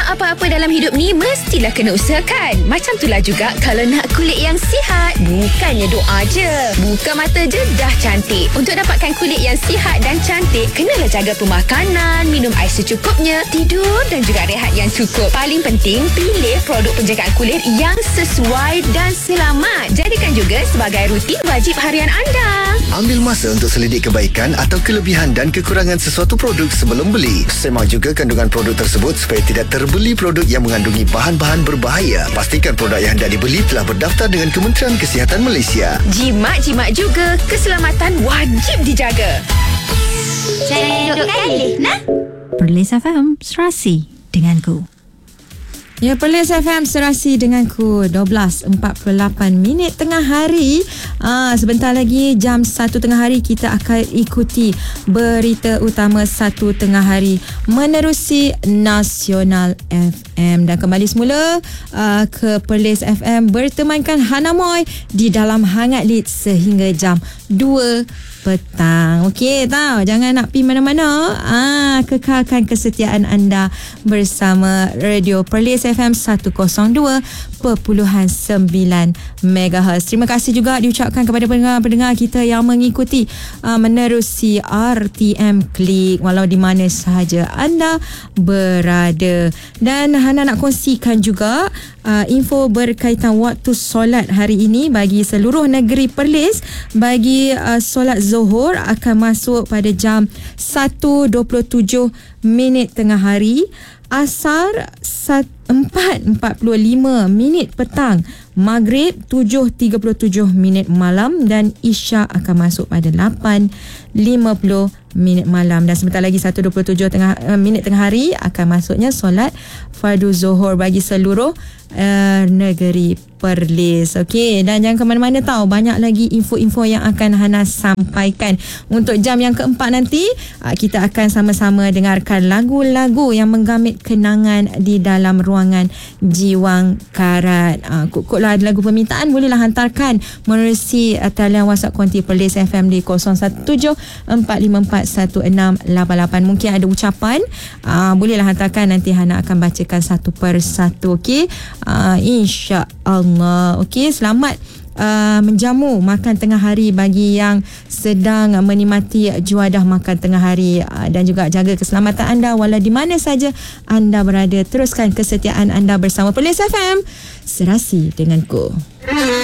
apa-apa dalam hidup ni mestilah kena usahakan. Macam itulah juga kalau nak kulit yang sihat. Bukannya doa je, buka mata je dah cantik. Untuk dapatkan kulit yang sihat dan cantik, kenalah jaga pemakanan, minum air secukupnya, tidur dan juga rehat yang cukup. Paling penting, pilih produk penjagaan kulit yang sesuai dan selamat. Jadikan juga sebagai rutin wajib harian anda. Ambil masa untuk selidik kebaikan atau kelebihan dan kekurangan sesuatu produk sebelum beli. Semak juga kandungan produk tersebut supaya tidak terbeli produk yang mengandungi bahan-bahan berbahaya. Pastikan produk yang hendak dibeli telah berdaftar dengan Kementerian Kesihatan Malaysia. Jimat-jimat juga, keselamatan wajib dijaga. Saya duduk kali, nah? Perlis FM, serasi denganku. Ya, Perlis FM serasi denganku. 12.48 minit tengah hari. Sebentar lagi jam 1 tengah hari kita akan ikuti berita utama 1 tengah hari menerusi Nasional FM. Dan kembali semula ke Perlis FM bertemankan Hana Moy di dalam Hangat Lead sehingga jam 2 petang. Okey tau, jangan nak pergi mana-mana. Kekalkan kesetiaan anda bersama Radio Perlis FM 102.9 MHz. Terima kasih juga diucapkan kepada pendengar-pendengar kita yang mengikuti menerusi RTM Klik walau di mana sahaja anda berada. Dan Hana nak kongsikan juga info berkaitan waktu solat hari ini bagi seluruh negeri Perlis. Bagi solat Zuhur akan masuk pada jam 1.27 minit tengah hari. Asar 4.45 minit petang. Maghrib 7.37 minit malam. Dan Isyak akan masuk pada 8.50 minit malam. Dan sebentar lagi 1.27 minit tengah hari akan masuknya solat fardu Zuhur bagi seluruh negeri Perlis. Okey, dan jangan ke mana-mana tahu, banyak lagi info-info yang akan Hana sampaikan. Untuk jam yang keempat nanti kita akan sama-sama dengarkan lagu-lagu yang menggamit kenangan di dalam ruangan Jiwang Karat. Kok lah ada lagu permintaan, bolehlah hantarkan menerusi talian WhatsApp konti Perlis FM di 0174541688. Mungkin ada ucapan, bolehlah hantarkan, nanti Hana akan bacakan satu persatu. Okey, insya-Allah. Okey, selamat menjamu makan tengah hari bagi yang sedang menikmati juadah makan tengah hari, dan juga jaga keselamatan anda walau di mana saja anda berada. Teruskan kesetiaan anda bersama Perlis FM, serasi denganku.